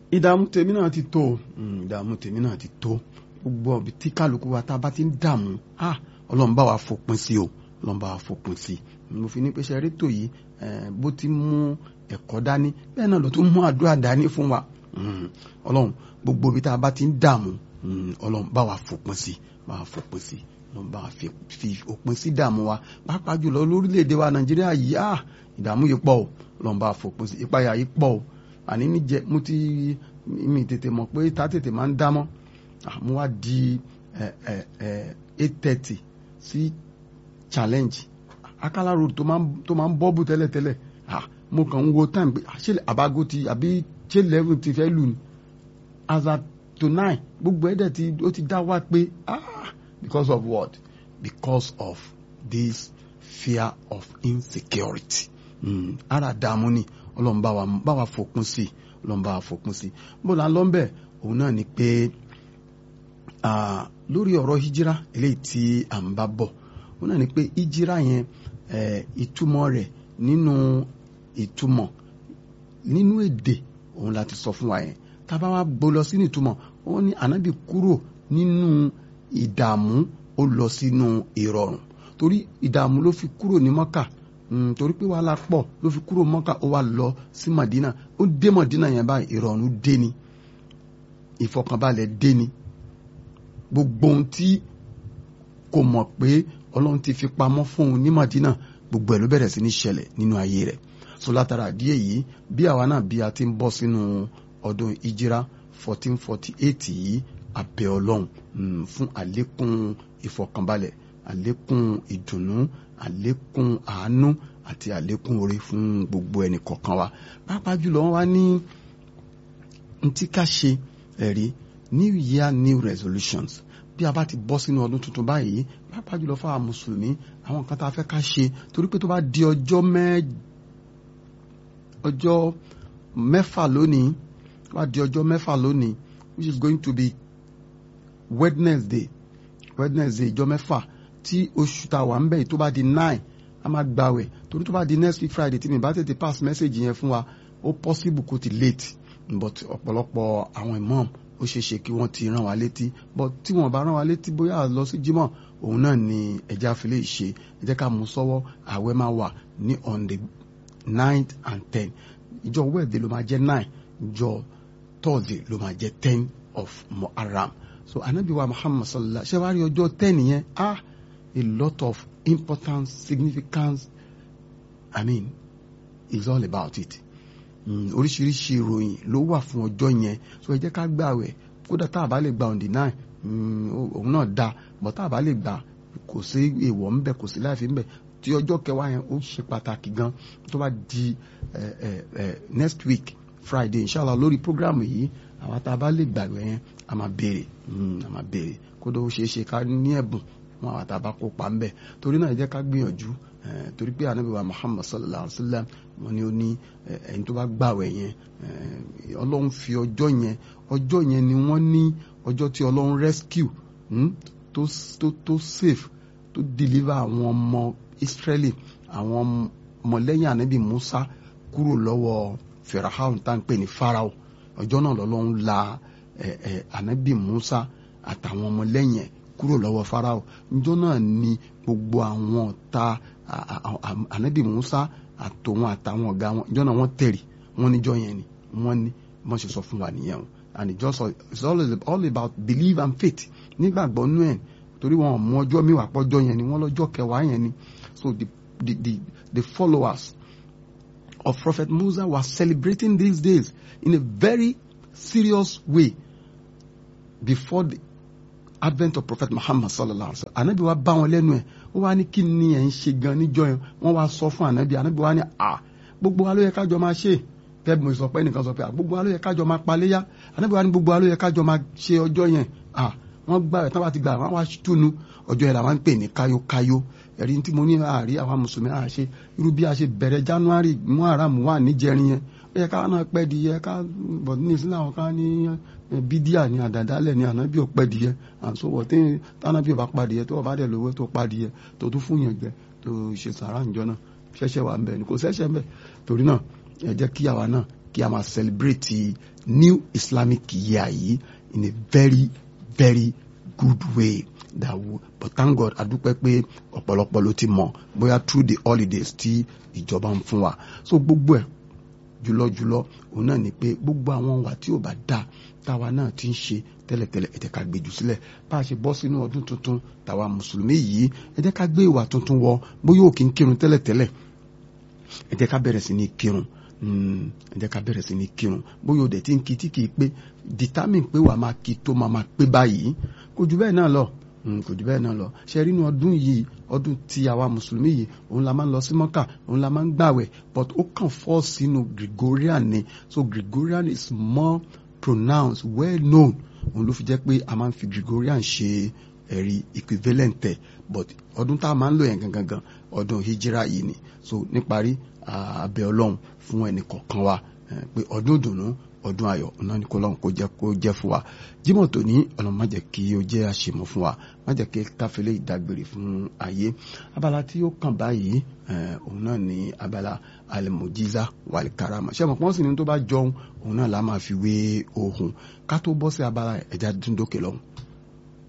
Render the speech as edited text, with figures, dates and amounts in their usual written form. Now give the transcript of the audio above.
ìdààmú tèmi náà ti tó ìdààmú tèmi náà ti tó gbogbo ọ̀bì tí kálukú wa tá a bá ti ń dààmú ọlọ́run bá wa fòpin sí o ọlọ́run bá wa fòpin sí mo fi ní pé ṣe rétò yìí bó ti mú ẹ̀kọ́ dání bẹ́ẹ̀ náà ló tún mú àdúrà dání fún wa ọlọ́run gbogbo ibi tá a bá ti ń dààmú ọlọ́run bá wa fòpin sí bá wa fòpin sí ọlọ́run bá wa fi òpin sí dààmú wa pàápàá jùlọ lórílẹ̀‐èdè wa Nàìjíríà yìí ìdààmú yìí pọ̀ o ọlọ́run bá wa fòpin sí ìpayà yìí pọ̀ o àní níjẹ mo ti mi tètè mọ̀ pé ta tètè máa ń dámọ́ mo wá di 8:30 sí challenge Akala road tó máa ń bọ́ọ̀bù tẹ́lẹ̀tẹ́lẹ̀ mo kàn ń wo time pé ṣé àbágo ti àbí ṣé level ti fẹ́ lù ní as at tonight gbogbo ẹ̀dẹ̀ tí ó ti dá wá pé because of what? Because of this fear of insecurity ara dààmú ni ọlọ́run bá wa fòpin sí ọlọ́run bá wa fòpin sí bó la ń lọ bẹ́ẹ̀ òun náà ni pé lórí ọ̀rọ̀ hijira eléyìí tí à ń bá bọ̀ òun náà ni pé hijira yẹn ìtumọ̀ rẹ̀ nínú èdè òun láti sọ fún wa yẹn tá a bá wá gbọ́ lọ sínú ìtumọ̀ wọ́n ní ànábì kúrò nínú ìdààmú ó lọ sínú ìrọ̀rùn torí ìdààmú ló fi kúrò ní Mọ́kà torí pé wàhálà pọ̀ ló fi kúrò Mọ́kà ó wá lọ sí Màdínà ó dé Màdínà yẹn báyìí ìrọ̀rùn dé ni ìfọkànbalẹ̀ dé ni gbogbo ohun tí kò mọ̀ pé Ọlọ́run ti fi pamọ́ fún un ní Màdínà gbogbo ẹ̀ ló bẹ̀rẹ̀ sí ní ṣẹlẹ̀ nínú ayé rẹ̀ so látara díẹ̀ yìí bí àwa náà bí a ti ń bọ́ sínú ọdún ìjírá 1448 yìí abẹ́ Ọlọ́run fún àlékún ìfọkànbalẹ̀ àlékún ìdùnnú àlékún àánú àti àlékún oore fún gbogbo ẹnì kọ̀ọ̀kan wa pàápàá jùlọ wọn wá ní ntí ká ṣe ẹ̀rí new year new resolutions bí a bá ti bọ́ sínú ọdún tuntun báyìí pàápàá jùlọ fáwọn mùsùlùmí àwọn nǹkan tá a fẹ́ ká ṣe torí pé tó bá di ọjọ́ mẹ́fà lónìí which is going to be Wednesday ìjọ mẹ́fà tí oṣù tá a wà ń bẹ̀ tó bá di 9 a máa gbàwẹ̀ torí tó bá di next week Friday tí mi bá tètè pass message yẹn fún wa ó possible kó ti late but ọ̀pọ̀lọpọ̀ àwọn imam ó ṣeéṣe kí wọ́n ti rán wa létí but tí wọ́n bá rán wa létí bóyá lọ sí jímọ̀ òun náà ni ẹja fi lè ṣe ẹ jẹ́ ká mú sọ́wọ́ àwẹ̀ máa wà ní on the 9th and 10th ìjọ Wednesday ló máa jẹ́ 9 ìjọ Thursday ló máa jẹ́ 10 of Muharram so anabi wa Muhammad sallallahu ṣe wá rí ọjọ́ 10 yẹn a lot of importance significance it's all about it oríṣiríṣi ìròyìn ló wà fún ọjọ́ yẹn so ẹ jẹ́ ká gbààwẹ̀ kódà tá a bá lè gba on the 9 òun náà dáa but tá a bá lè gbà kò sí èèwọ̀ ńbẹ kò sí láìfi ńbẹ tí ọjọ́ kẹwàá yẹn ó ṣe pàtàkì gan tó bá di next week Friday inshallah lórí program yìí àwọn tá a bá lè gbààwẹ̀ yẹn a máa béèrè kódà ó ṣeé ṣe ká ní ẹ̀bùn wọn àwọn tá a bá kópa ńbẹ torí náà ẹ jẹ́ ká gbìyànjú torí pé ànábì wa Muhammad sallallahu alaihi wa sallam wọn ni ó ní ẹni tó bá gbààwẹ̀ yẹn Ọlọ́run fi ọjọ́ yẹn ni wọ́n ní ọjọ́ tí Ọlọ́run rescue tó save tó deliver àwọn ọmọ Israeli àwọn ọmọlẹ́yìn ànábì Musa kúrò lọ́wọ́ Firaun tá ń pè ní Pharaoh ọjọ́ náà lọ́lọ́run la ànábì Musa àtàwọn ọmọlẹ́yìn ẹ̀ kúrò lọ́wọ́ Pharaoh ọjọ́ náà ni gbogbo àwọn ọ̀tá ànábì Musa àtàwọn ọ̀gá wọn ọjọ́ náà wọ́n tẹ̀rì wọ́n níjọ́ yẹn ni wọ́n ní wọ́n ṣe sọ fún wa nìyẹn o and it's all about belief and faith nígbàgbọ́ nú ẹ̀ torí wọn mú ọjọ́ mi wà pọ́jọ́ yẹn ni wọ́n lọ́jọ́ kẹwàá yẹn ni so the followers of Prophet Musa were celebrating these days in a very serious way before the advent of Prophet Muhammad sallallahu alaihi wa sallam anabi wa bá wọn lẹ́nu ẹ̀ ó wá ní kí ni ẹ̀ ń ṣe gan níjọ́ yẹn wọ́n wá sọ fún anabi wa ní gbogbo wa ló yẹ kájọ máa ṣe tẹ́bùn sọ pé nìkan sọ pé gbogbo wa ló yẹ kájọ máa paléyá anabi wa ní gbogbo wa ló yẹ kájọ máa ṣe ọjọ́ yẹn wọ́n gbà ẹ̀ tán bá ti gbà wọ́n wá túnú ọjọ́ yẹn làwọn ń pè ní káyókáyó ẹ̀rí tí mo ní àárí àwọn mùsùlùmí àṣe irú bí a ṣe bẹ̀rẹ̀ January Muharram wà níjẹrin yẹn ó yẹ ká náà pẹ́ di yẹ ká bọ̀ ní ìsìlẹ̀ àwọn kan ní bídíà ní àdàdálẹ̀ ní ànábì ò pẹ́ di yẹ àǹsọ̀wọ̀ tí tánábì ò bá padì yẹ tó o bá dẹ̀ lówó tó padì yẹ tó tún fún yẹn gbẹ tó ṣe sàrà ǹjọ́ náà ṣẹ̀ṣẹ̀ wà ń bẹ̀ ni kò ṣẹ̀ṣẹ̀ ń bẹ̀ torí náà ẹ jẹ́ kí àwa náà kí a máa celebrate new Islamic year yìí in a very very good way but thank God adúpẹ́ pé ọ̀pọ̀lọpọ̀ ló ti mọ̀ bóyá through the holidays tí ìjọba ń fún wa so gbogbo ẹ̀ jùlọ òun náà ni pé gbogbo àwọn wà tí ò bá dá táwa náà ti ń ṣe tẹ́lẹ̀tẹ́lẹ̀ ẹ jẹ́ ká gbé jù sílẹ̀ bá a ṣe bọ́ sínú ọdún tuntun tàwa mùsùlùmí yìí ẹ jẹ́ ká gbé ìwà tuntun wọ bóyá ò kí ń kírun tẹ́lẹ̀tẹ́lẹ̀ ẹ jẹ́ ká bẹ̀rẹ̀ sí ní kírun ẹ jẹ́ ká bẹ̀rẹ̀ sí ní kírun bóyá ò dẹ̀ tí ń kí tí kì í pé determine pé wàá máa kí tó máa pé báyìí kò jù bẹ́ẹ̀ náà lọ ṣe rí inú ọdún yìí ọdún tí àwa mùsùlùmí yìí òun la máa ń lọ sí mọ́kà òun la máa ń gbàwẹ̀ but ó kàn fall sínú Gregorian ni so Gregorian is more pronounced well known òun ló fi jẹ́ pé a máa ń fi Gregorian ṣe ẹ̀rí equivalent ẹ̀ but ọdún tá a máa ń lò yẹn gangan ọdún hijira yìí ni so níparí abẹ́ Ọlọ́run fún ẹnì kọ̀ọ̀kan wa pé ọdún ìdùnnú ọdún ayọ̀ ọ̀nà ní kó lọ́run kó jẹ́ fún wa Jímọ̀ tòní Ọlọ́run má jẹ́ kí ó jẹ́ àṣemọ̀ fún wa má jẹ́ kí káfílẹ̀ ìdágbére fún ayé abala tí ó kàn báyìí òun náà ní abala al-mujiza wal-karama ṣé àmọ́ pọ́n sì ní tó bá jọun òun náà la máa fi wé ohun ká tó bọ́ sí abala ẹ̀já dúndókè lọ́hùn.